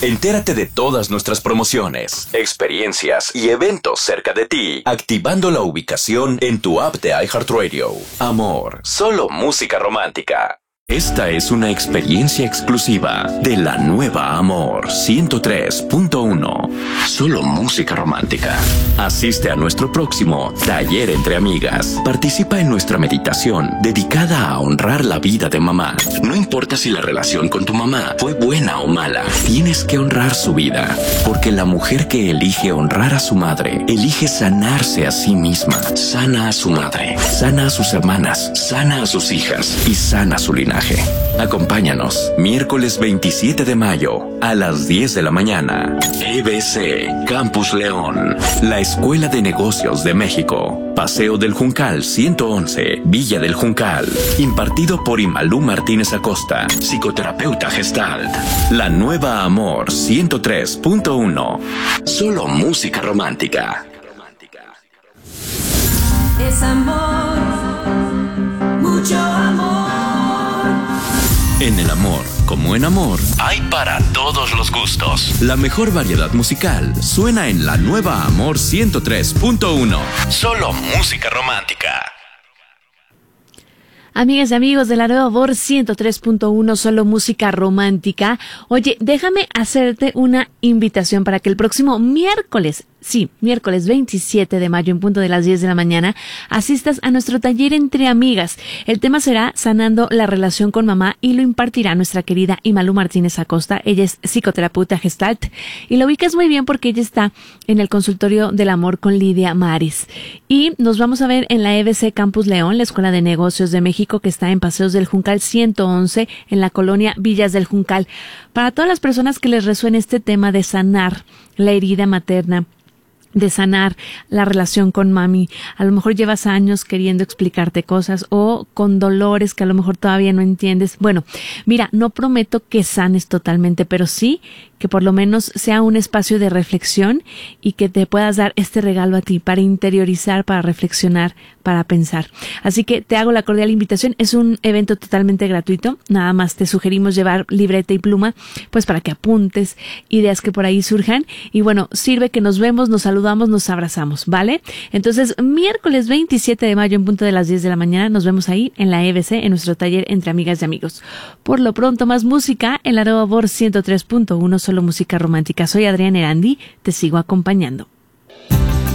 Entérate de todas nuestras promociones, experiencias y eventos cerca de ti, activando la ubicación en tu app de iHeartRadio. Amor, solo música romántica. Esta es una experiencia exclusiva de la nueva Amor 103.1. Solo música romántica. Asiste a nuestro próximo Taller entre Amigas. Participa en nuestra meditación dedicada a honrar la vida de mamá. No importa si la relación con tu mamá fue buena o mala, tienes que honrar su vida. Porque la mujer que elige honrar a su madre, elige sanarse a sí misma. Sana a su madre, sana a sus hermanas, sana a sus hijas y sana su linaje. Acompáñanos, miércoles 27 de mayo, a las 10 de la mañana. EBC, Campus León, la Escuela de Negocios de México. Paseo del Juncal 111, Villa del Juncal. Impartido por Imalú Martínez Acosta, psicoterapeuta Gestalt. La nueva Amor 103.1. Solo música romántica. Es amor, mucho amor. En el amor, como en amor, hay para todos los gustos. La mejor variedad musical suena en la nueva Amor 103.1. Solo música romántica. Amigas y amigos de la nueva Amor 103.1, solo música romántica. Oye, déjame hacerte una invitación para que el próximo miércoles, miércoles 27 de mayo en punto de las 10 de la mañana, asistas a nuestro taller entre amigas. El tema será Sanando la relación con mamá y lo impartirá nuestra querida Imalú Martínez Acosta. Ella es psicoterapeuta Gestalt y lo ubicas muy bien porque ella está en el consultorio del amor con Lidia Maris. Y nos vamos a ver en la EBC Campus León, la Escuela de Negocios de México, que está en Paseos del Juncal 111, en la colonia Villas del Juncal. Para todas las personas que les resuene este tema de sanar la herida materna, de sanar la relación con mami. A lo mejor llevas años queriendo explicarte cosas o con dolores que a lo mejor todavía no entiendes. Bueno, mira, no prometo que sanes totalmente, pero sí que por lo menos sea un espacio de reflexión y que te puedas dar este regalo a ti para interiorizar, para reflexionar, para pensar. Así que te hago la cordial invitación. Es un evento totalmente gratuito. Nada más te sugerimos llevar libreta y pluma, pues para que apuntes ideas que por ahí surjan. Y bueno, sirve que nos vemos, nos saludamos, nos abrazamos, ¿vale? Entonces, miércoles 27 de mayo en punto de las 10 de la mañana, nos vemos ahí en la EBC, en nuestro taller entre amigas y amigos. Por lo pronto, más música en la nueva Amor 103.1, solo música romántica. Soy Adriana Erandi, te sigo acompañando.